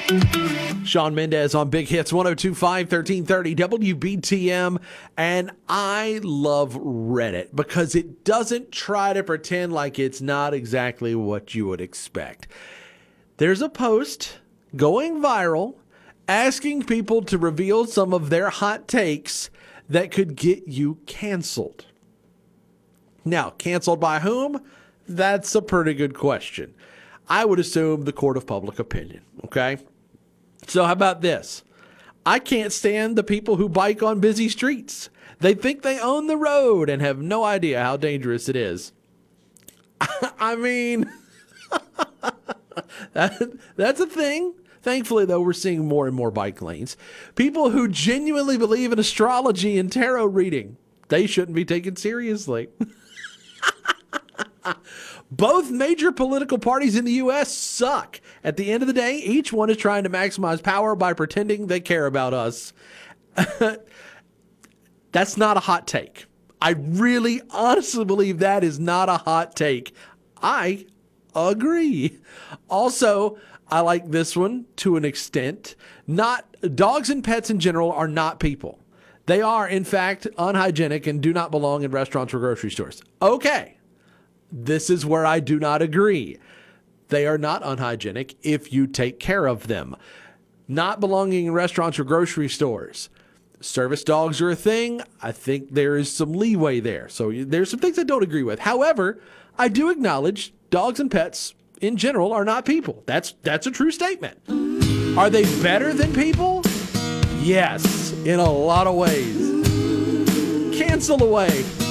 Shawn Mendes on Big Hits 102.5, 1330 WBTM. And I love Reddit because it doesn't try to pretend like it's not exactly what you would expect. There's a post going viral asking people to reveal some of their hot takes that could get you canceled. Now, canceled by whom? That's a pretty good question. I would assume the court of public opinion, okay? So how about this? I can't stand the people who bike on busy streets. They think they own the road and have no idea how dangerous it is. I mean, that's a thing. Thankfully, though, we're seeing more and more bike lanes. People who genuinely believe in astrology and tarot reading, they shouldn't be taken seriously. Both major political parties in the U.S. suck. At the end of the day, each one is trying to maximize power by pretending they care about us. That's not a hot take. I really honestly believe that is not a hot take. I agree. Also, I like this one to an extent. Dogs and pets in general are not people. They are, in fact, unhygienic and do not belong in restaurants or grocery stores. Okay. This is where I do not agree. They are not unhygienic if you take care of them. Not belonging in restaurants or grocery stores. Service dogs are a thing. I think there is some leeway there. So there's some things I don't agree with. However, I do acknowledge dogs and pets in general are not people. That's a true statement. Are they better than people? Yes, in a lot of ways. Cancel away.